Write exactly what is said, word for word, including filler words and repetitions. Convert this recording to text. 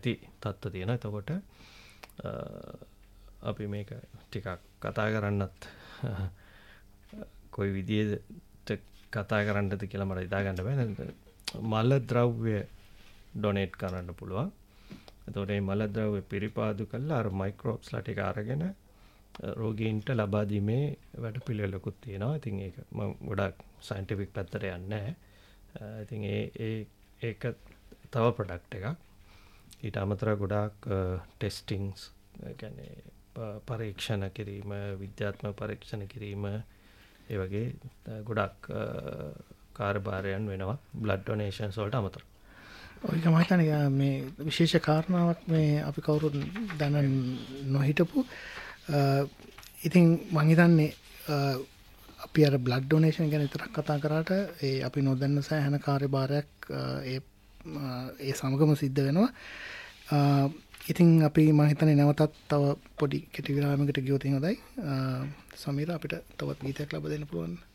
තත්ත්ව තියෙනවා. එතකොට අපි මේක ටිකක් කතා කරන්නත් කොයි විදිහට කතා කරන්නද කියලා මට හිතා ගන්න බෑ. මල ද්‍රව්‍ය ඩොනේට් කරන්න පුළුවන්. එතකොට මේ මල ද්‍රව්‍ය පිරිපාදු කරලා අර මයික්‍රෝබ්ස්ලා ටික අරගෙන රෝගීන්ට ලබා දීමේ වැඩ පිළිවෙලකුත් තියෙනවා. ඉතින් ඒක මම ගොඩක් සයන්ටිෆික් පැත්තට යන්නේ නැහැ. ඉතින් ඒ ඒ ඒක තව ප්‍රොඩක්ට් එකක්. ඊට අමතරව ගොඩාක් ටෙස්ටිංස් කියන්නේ පරීක්ෂණ කිරීම, විද්‍යාත්මක පරීක්ෂණ කිරීම ඒ වගේ ගොඩක් කාර්යභාරයන් වෙනවා බ්ලඩ් ඩොනේෂන්ස් වලට අමතරව. ඔයක මම හිතන්නේ මේ විශේෂ කාරණාවක් මේ අපි කවුරුත් දැන නොහිටපු ඉතින් මම හිතන්නේ අපි අර බ්ලඩ් ඩොනේෂන් ගැන විතරක් කතා කරාට ඒ අපි නොදන්න සෑහෙන කාර්යභාරයක් ඒ ඒ සමගම සිද්ධ වෙනවා. ඉතින් අපි මම හිතන්නේ නැවතත් තව පොඩි කෙටි විරාමයකට ගියොත් හොඳයි. සමීර අපිට තවත් ගීතයක් ලබා දෙන්න පුළුවන්.